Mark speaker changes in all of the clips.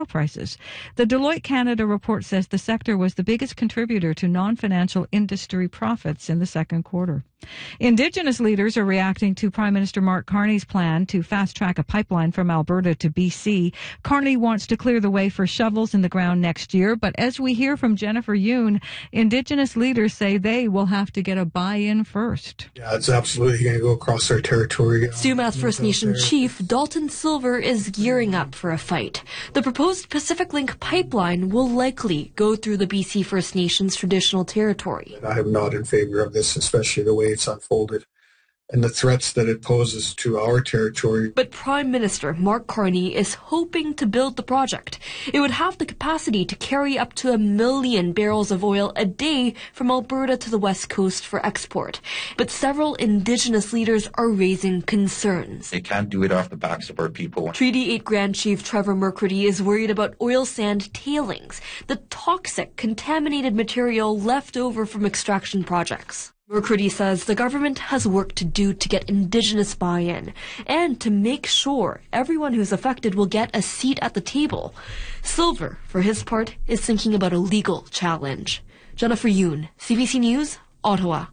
Speaker 1: prices. The Deloitte Canada report says the sector was the biggest contributor to non-financial industry profits in the second quarter. Indigenous leaders are reacting to Prime Minister Mark Carney's plan to fast-track a pipeline from Alberta to BC. Carney wants to clear the way for shovels in the ground next year, but as we hear from Jennifer Yoon, Indigenous leaders say they will have to get a buy-in first.
Speaker 2: Yeah, it's absolutely going to go across our territory.
Speaker 3: Sumas First Nation Chief Dalton Silver is gearing up for a fight. The proposed Pacific Link pipeline will likely go through the BC First Nations traditional territory.
Speaker 2: I am not in favor of this, especially the way it's unfolded and the threats that it poses to our territory.
Speaker 3: But Prime Minister Mark Carney is hoping to build the project. It would have the capacity to carry up to 1 million barrels of oil a day from Alberta to the west coast for export. But several Indigenous leaders are raising concerns.
Speaker 4: They can't do it off the backs of our people.
Speaker 3: Treaty 8 Grand Chief Trevor McCurdy is worried about oil sand tailings, the toxic, contaminated material left over from extraction projects. McCurdy says the government has work to do to get Indigenous buy-in and to make sure everyone who's affected will get a seat at the table. Silver, for his part, is thinking about a legal challenge. Jennifer Yoon, CBC News, Ottawa.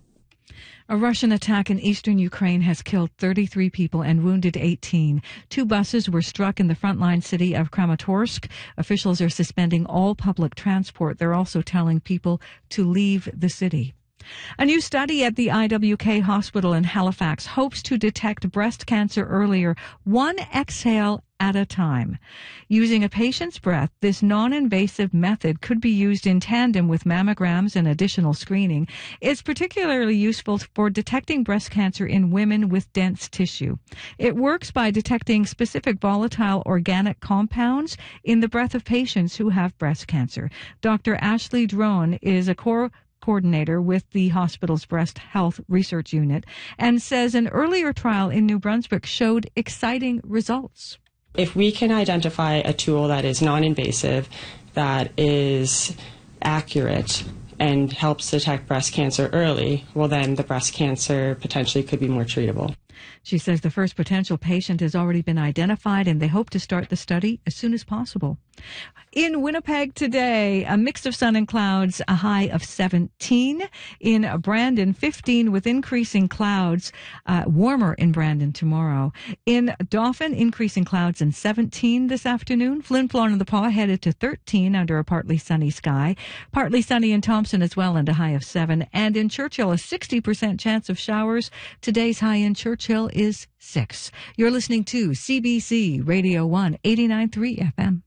Speaker 1: A Russian attack in eastern Ukraine has killed 33 people and wounded 18. 2 buses were struck in the frontline city of Kramatorsk. Officials are suspending all public transport. They're also telling people to leave the city. A new study at the IWK Hospital in Halifax hopes to detect breast cancer earlier, one exhale at a time. Using a patient's breath, this non-invasive method could be used in tandem with mammograms and additional screening. It's particularly useful for detecting breast cancer in women with dense tissue. It works by detecting specific volatile organic compounds in the breath of patients who have breast cancer. Dr. Ashley Drone is a coordinator with the hospital's breast health research unit and says an earlier trial in New Brunswick showed exciting results.
Speaker 5: If we can identify a tool that is non-invasive, that is accurate, and helps detect breast cancer early, well then the breast cancer potentially could be more treatable.
Speaker 1: She says the first potential patient has already been identified and they hope to start the study as soon as possible. In Winnipeg today, a mix of sun and clouds, a high of 17. In Brandon, 15 with increasing clouds, warmer in Brandon tomorrow. In Dauphin, increasing clouds and 17 this afternoon. Flin Flon and the Paw headed to 13 under a partly sunny sky. Partly sunny in Thompson as well and a high of 7. And in Churchill, a 60% chance of showers. Today's high in Churchill is 6. You're listening to CBC Radio 1, 89.3 FM.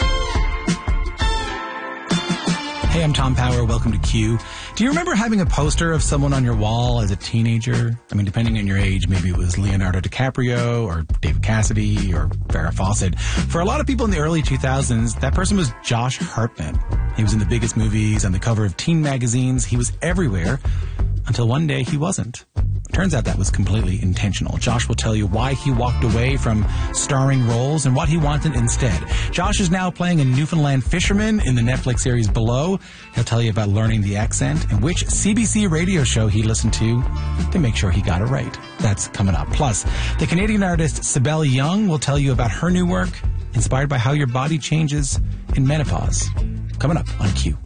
Speaker 6: Hey, I'm Tom Power. Welcome to Q. Do you remember having a poster of someone on your wall as a teenager? I mean, depending on your age, maybe it was Leonardo DiCaprio or David Cassidy or Farrah Fawcett. For a lot of people in the early 2000s, that person was Josh Hartnett. He was in the biggest movies, on the cover of teen magazines. He was everywhere until one day he wasn't. Turns out that was completely intentional. Josh will tell you why he walked away from starring roles and what he wanted instead. Josh is now playing a Newfoundland fisherman in the Netflix series Below. He'll tell you about learning the accent and which CBC radio show he listened to make sure he got it right. That's coming up. Plus, the Canadian artist Sibel Young will tell you about her new work, inspired by how your body changes in menopause. Coming up on Q.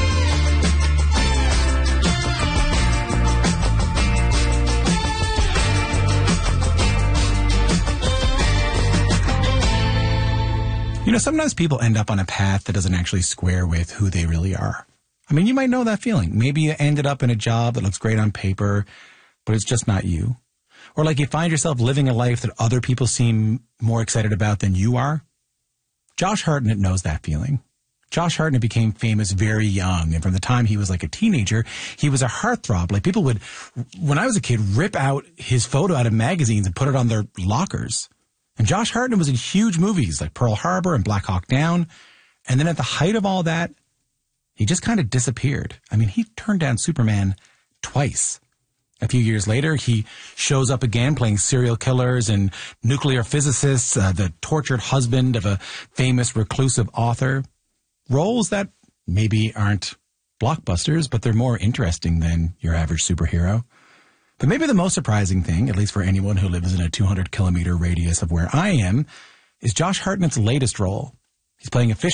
Speaker 6: You know, sometimes people end up on a path that doesn't actually square with who they really are. I mean, you might know that feeling. Maybe you ended up in a job that looks great on paper, but it's just not you. Or like you find yourself living a life that other people seem more excited about than you are. Josh Hartnett knows that feeling. Josh Hartnett became famous very young, and from the time he was like a teenager, he was a heartthrob. Like people would, when I was a kid, rip out his photo out of magazines and put it on their lockers. And Josh Hartnett was in huge movies like Pearl Harbor and Black Hawk Down. And then at the height of all that, he just kind of disappeared. I mean, he turned down Superman twice. A few years later, he shows up again playing serial killers and nuclear physicists, the tortured husband of a famous reclusive author. Roles that maybe aren't blockbusters, but they're more interesting than your average superhero. But maybe the most surprising thing, at least for anyone who lives in a 200-kilometer radius of where I am, is Josh Hartnett's latest role. He's playing a fish